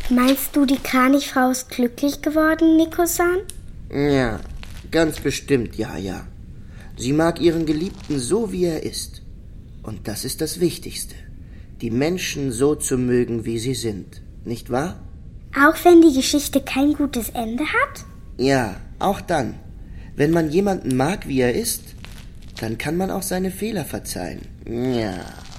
Meinst du, die Kranichfrau ist glücklich geworden, Nico-san? Ja, ganz bestimmt, ja. Sie mag ihren Geliebten so, wie er ist. Und das ist das Wichtigste. Die Menschen so zu mögen, wie sie sind. Nicht wahr? Auch wenn die Geschichte kein gutes Ende hat? Ja, auch dann. Wenn man jemanden mag, wie er ist, dann kann man auch seine Fehler verzeihen. Ja.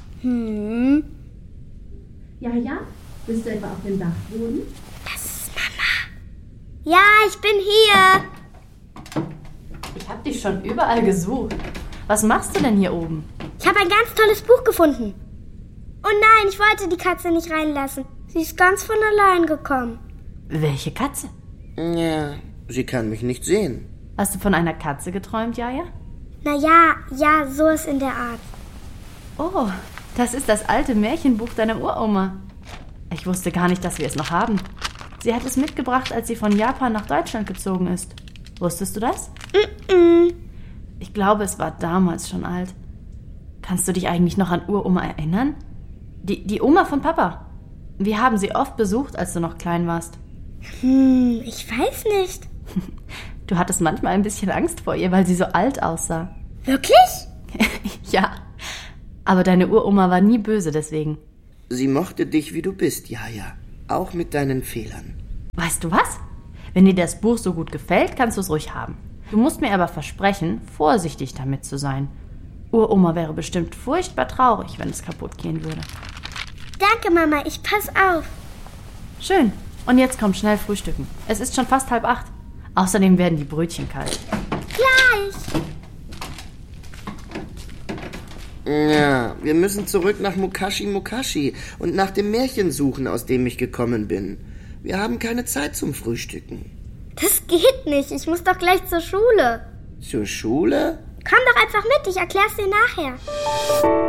Ja? Bist du etwa auf dem Dachboden? Das ist Mama. Ja, ich bin hier. Ich habe dich schon überall gesucht. Was machst du denn hier oben? Ich habe ein ganz tolles Buch gefunden. Oh nein, ich wollte die Katze nicht reinlassen. Sie ist ganz von allein gekommen. Welche Katze? Ja, sie kann mich nicht sehen. Hast du von einer Katze geträumt, Jaja? Ja, so ist in der Art. Oh, das ist das alte Märchenbuch deiner Uroma. Ich wusste gar nicht, dass wir es noch haben. Sie hat es mitgebracht, als sie von Japan nach Deutschland gezogen ist. Wusstest du das? Ich glaube, es war damals schon alt. Kannst du dich eigentlich noch an Uroma erinnern? Die Oma von Papa. Wir haben sie oft besucht, als du noch klein warst. Ich weiß nicht. Du hattest manchmal ein bisschen Angst vor ihr, weil sie so alt aussah. Wirklich? Ja, aber deine Uroma war nie böse deswegen. Sie mochte dich, wie du bist, Jaja. Auch mit deinen Fehlern. Weißt du was? Wenn dir das Buch so gut gefällt, kannst du es ruhig haben. Du musst mir aber versprechen, vorsichtig damit zu sein. Uroma wäre bestimmt furchtbar traurig, wenn es kaputt gehen würde. Danke, Mama, ich pass auf. Schön. Und jetzt komm schnell frühstücken. Es ist schon fast 7:30. Außerdem werden die Brötchen kalt. Gleich. Ja, wir müssen zurück nach Mukashi und nach dem Märchen suchen, aus dem ich gekommen bin. Wir haben keine Zeit zum Frühstücken. Das geht nicht. Ich muss doch gleich zur Schule. Zur Schule? Komm doch einfach mit, ich erklär's dir nachher.